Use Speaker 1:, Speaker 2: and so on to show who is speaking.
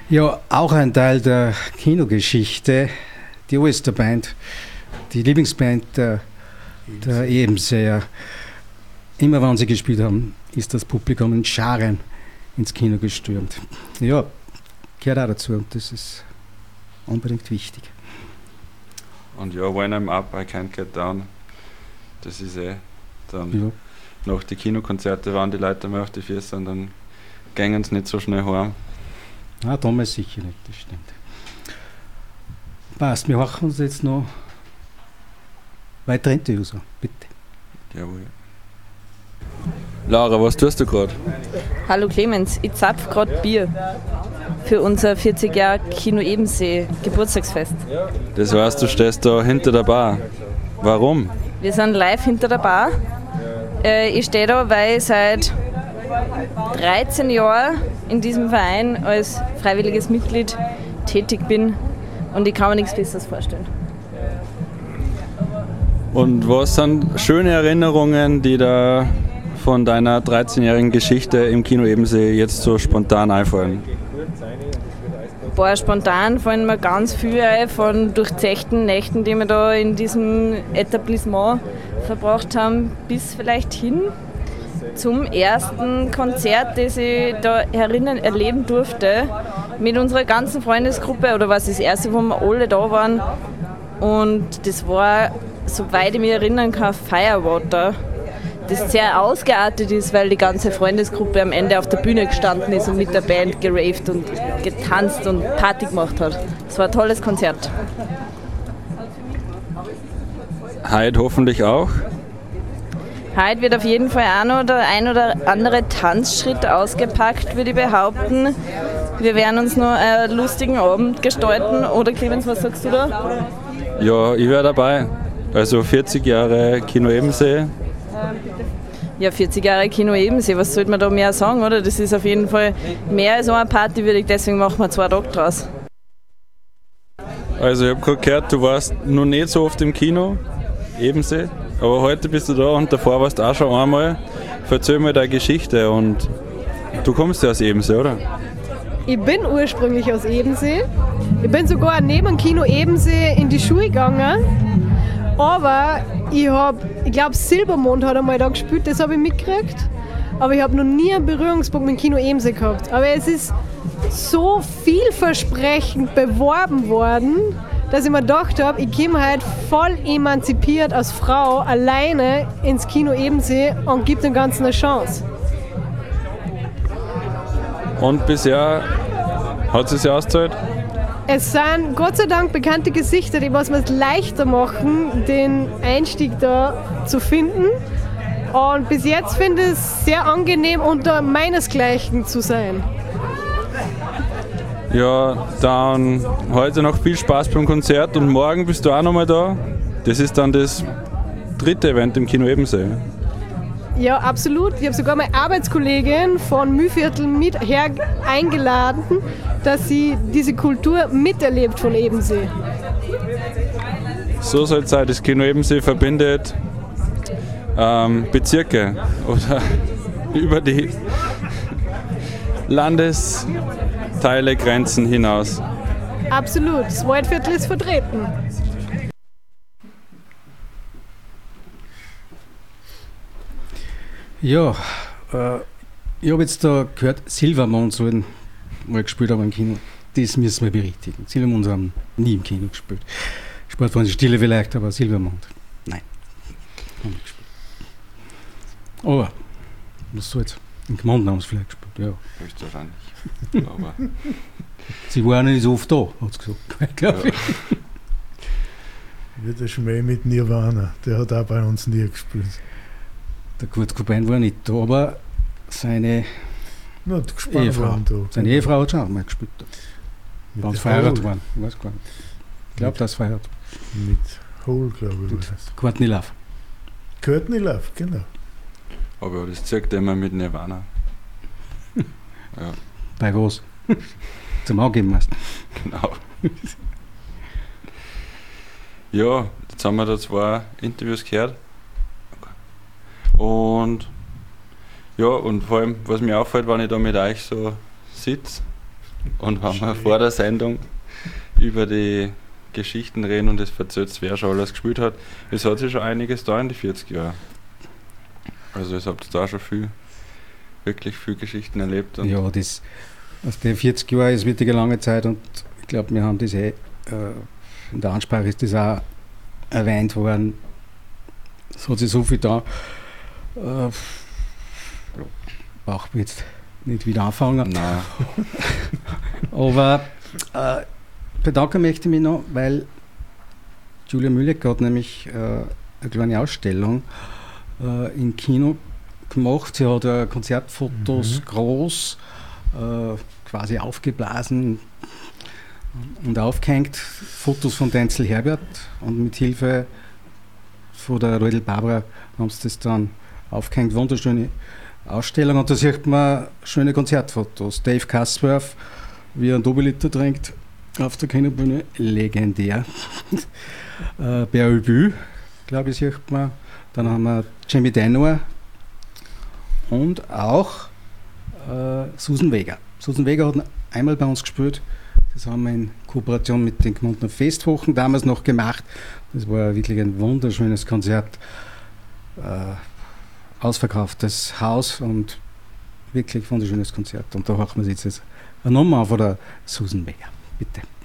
Speaker 1: Ja, auch ein Teil der Kinogeschichte, die Oysterband, die Lieblingsband der Ebenseer. Immer wenn sie gespielt haben, ist das Publikum in Scharen ins Kino gestürmt. Ja, gehört auch dazu und das ist unbedingt wichtig.
Speaker 2: Und ja, When I'm Up, I Can't Get Down, das ist dann nach die Kinokonzerte waren die Leute einmal auf die Füße und dann gingen sie nicht so schnell heim.
Speaker 1: Ah, damals sicher nicht, das stimmt. Passt, wir machen uns jetzt noch weitere Interviews an, bitte.
Speaker 2: Jawohl. Laura, was tust du gerade?
Speaker 3: Hallo Clemens, ich zapf gerade Bier für unser 40 Jahre Kino Ebensee Geburtstagsfest.
Speaker 2: Das heißt, du stehst da hinter der Bar. Warum?
Speaker 3: Wir sind live hinter der Bar. Ich stehe da, weil ich seit 13 Jahren in diesem Verein als freiwilliges Mitglied tätig bin und ich kann mir nichts Besseres vorstellen.
Speaker 2: Und was sind schöne Erinnerungen, die da von deiner 13-jährigen Geschichte im Kino Ebensee jetzt so spontan einfallen?
Speaker 3: Boah, spontan fallen mir ganz viel ein von durchzechten Nächten, die wir da in diesem Etablissement verbracht haben, bis vielleicht hin zum ersten Konzert, das ich da erleben durfte, mit unserer ganzen Freundesgruppe, oder was das erste, wo wir alle da waren. Und das war, soweit ich mich erinnern kann, Firewater, das sehr ausgeartet ist, weil die ganze Freundesgruppe am Ende auf der Bühne gestanden ist und mit der Band geraved und getanzt und Party gemacht hat. Es war ein tolles Konzert.
Speaker 2: Heute hoffentlich auch.
Speaker 3: Heute wird auf jeden Fall auch noch der ein oder andere Tanzschritt ausgepackt, würde ich behaupten. Wir werden uns noch einen lustigen Abend gestalten. Oder Clemens, was sagst du da?
Speaker 2: Ja, ich wäre dabei. Also 40 Jahre Kino Ebensee.
Speaker 3: Ja, 40 Jahre Kino Ebensee, was sollte man da mehr sagen, oder? Das ist auf jeden Fall mehr als eine Party, deswegen machen wir 2 Tage draus.
Speaker 2: Also ich habe gerade gehört, du warst noch nicht so oft im Kino Ebensee, aber heute bist du da und davor warst du auch schon einmal. Erzähl mir deine Geschichte und du kommst ja aus Ebensee, oder?
Speaker 4: Ich bin ursprünglich aus Ebensee. Ich bin sogar neben dem Kino Ebensee in die Schule gegangen. Aber ich glaube Silbermond hat einmal da gespielt, das habe ich mitgekriegt. Aber ich habe noch nie einen Berührungspunkt mit dem Kino Ebensee gehabt. Aber es ist so vielversprechend beworben worden, dass ich mir gedacht habe, ich komme halt voll emanzipiert als Frau alleine ins Kino Ebensee und gebe dem Ganzen eine Chance.
Speaker 2: Und bisher hat es sich ausgezahlt?
Speaker 4: Es sind Gott sei Dank bekannte Gesichter, die was mir es leichter machen, den Einstieg da zu finden. Und bis jetzt finde ich es sehr angenehm, unter meinesgleichen zu sein.
Speaker 2: Ja, dann heute noch viel Spaß beim Konzert und morgen bist du auch nochmal da. Das ist dann das 3. Event im Kino Ebensee.
Speaker 4: Ja, absolut. Ich habe sogar meine Arbeitskollegin von Mühlviertel mit eingeladen, dass sie diese Kultur miterlebt von Ebensee.
Speaker 2: So soll es sein. Das Kino Ebensee verbindet Bezirke oder über die Landesteile, Grenzen hinaus.
Speaker 4: Absolut. Das Waldviertel ist vertreten.
Speaker 1: Ja, ich habe jetzt da gehört, Silbermond sollen mal gespielt haben im Kino. Das müssen wir berichtigen. Silbermond haben nie im Kino gespielt. Sportfreunde Stille vielleicht, aber Silbermond, nein, haben nicht gespielt. Aber, was soll's? In Gmunden haben sie vielleicht gespielt, ja.
Speaker 2: Höchstwahrscheinlich. Aber
Speaker 1: sie waren nicht so oft da, hat sie gesagt, glaube ich.
Speaker 5: Wie der Schmäh mit Nirvana, der hat auch bei uns nie gespielt.
Speaker 1: Der Kurt Cobain war nicht da, aber seine Ehefrau hat schon auch mal gespielt. Waren sie verheiratet waren, ich weiß gar nicht. Ich glaube, das verheiratet.
Speaker 5: Mit Hole, glaube ich.
Speaker 1: Courtney Love.
Speaker 5: Courtney Love, genau.
Speaker 2: Aber das zeigt immer mit Nirvana. Ja.
Speaker 1: Bei was? Zum Angeben meist.
Speaker 2: Genau. Ja, jetzt haben wir da 2 Interviews gehört. Und ja, und vor allem, was mir auffällt, wenn ich da mit euch so sitze, Und wenn wir vor der Sendung über die Geschichten reden und es verzählt, wer schon alles gespielt hat, es hat sich schon einiges da in die 40 Jahre. Also es habt da schon wirklich viel Geschichten erlebt. Und
Speaker 1: ja, das aus den 40 Jahren ist wirklich eine lange Zeit und ich glaube, wir haben das in der Ansprache ist das auch erwähnt worden. Es hat sich so viel da. Brauchen wir jetzt nicht wieder anfangen.
Speaker 2: Nein.
Speaker 1: Aber bedanken möchte ich mich noch, weil Julia Mühleck hat nämlich eine kleine Ausstellung im Kino gemacht. Sie hat Konzertfotos groß, quasi aufgeblasen und aufgehängt. Fotos von Denzel Herbert und mit Hilfe von der Rödel Barbara haben sie das dann aufgehängt. Wunderschöne Ausstellung und da sieht man schöne Konzertfotos. Dave Casworth, wie er einen Doppelliter trinkt auf der Kinobühne, legendär. Berlbü, glaube ich, sieht man. Dann haben wir Jamie Denor und auch Susan Vega. Susan Vega hat einmal bei uns gespielt. Das haben wir in Kooperation mit den Gmundner Festwochen damals noch gemacht. Das war wirklich ein wunderschönes Konzert. Ausverkauftes Haus und wirklich wunderschönes Konzert. Und da machen wir jetzt eine Nummer von der Susan Vega. Bitte.